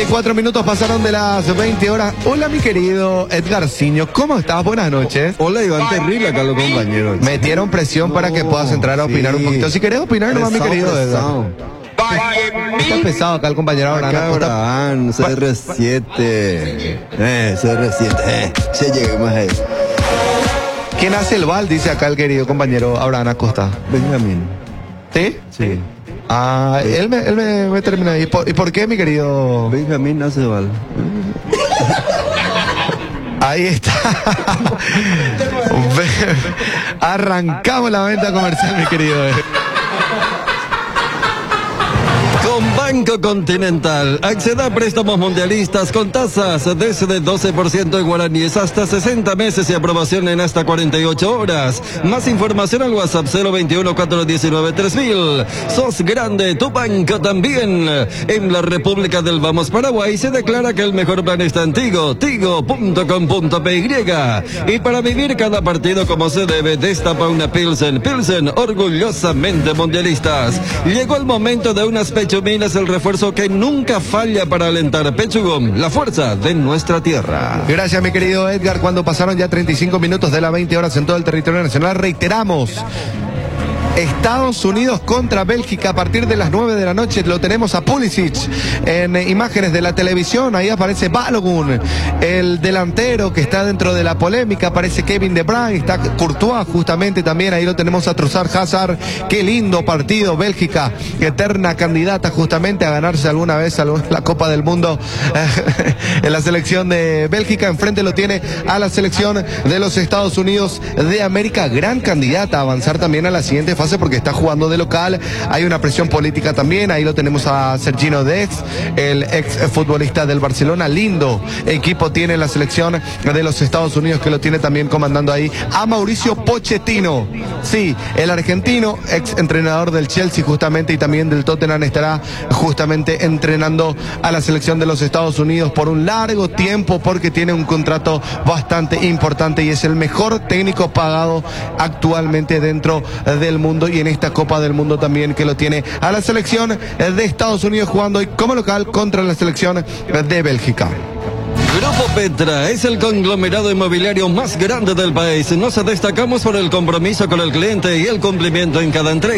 24 minutos pasaron de las 20 horas. Hola, mi querido Edgarciño, ¿cómo estás? Buenas noches. Hola, Iván, terrible acá los compañeros. Metieron presión para que puedas entrar a opinar un poquito. Si querés opinar nomás, mi querido Edgar. Está pesado acá el compañero Abraham, CR7. CR7. Se lleguemos ahí. ¿Quién hace el bal? Dice acá el querido compañero Abraham Acosta. Benjamín. ¿Sí? Sí. Ah, él me termina ahí. ¿Y por qué, mi querido? Benjamín hace bal. Ahí está. Arrancamos la venta comercial, mi querido. Con Banco Continental, acceda a préstamos mundialistas con tasas desde 12% en guaraníes hasta 60 meses y aprobación en hasta 48 horas. Más información al WhatsApp 021-419-3000. Sos grande, tu banco también. En la República del Vamos Paraguay se declara que el mejor plan está en Tigo, tigo.com.py. Y para vivir cada partido como se debe, destapa una Pilsen, orgullosamente mundialistas. Llegó el momento de unas pechuminas, el refuerzo que nunca falla para alentar. Pechugón, la fuerza de nuestra tierra. Gracias, mi querido Edgar. Cuando pasaron ya 35 minutos de las 20 horas en todo el territorio nacional, reiteramos: Estados Unidos contra Bélgica a partir de las 9 de la noche. Lo tenemos a Pulisic en imágenes de la televisión. Ahí aparece Balogun, el delantero que está dentro de la polémica. Aparece Kevin De Bruyne, está Courtois justamente también. Ahí lo tenemos a Trossard, Hazard. Qué lindo partido. Bélgica, eterna candidata justamente a ganarse alguna vez la Copa del Mundo en la selección de Bélgica. Enfrente lo tiene a la selección de los Estados Unidos de América, gran candidata a avanzar también a la siguiente fase porque está jugando de local. Hay una presión política también. Ahí lo tenemos a Sergino Dest, el ex futbolista del Barcelona. Lindo equipo tiene la selección de los Estados Unidos, que lo tiene también comandando ahí a Mauricio Pochettino. Sí, el argentino, ex entrenador del Chelsea justamente y también del Tottenham, estará justamente entrenando a la selección de los Estados Unidos por un largo tiempo porque tiene un contrato bastante importante y es el mejor técnico pagado actualmente dentro del mundo, y en esta Copa del Mundo también, que lo tiene a la selección de Estados Unidos jugando hoy como local contra la selección de Bélgica. Grupo Petra es el conglomerado inmobiliario más grande del país. Nos destacamos por el compromiso con el cliente y el cumplimiento en cada entrega.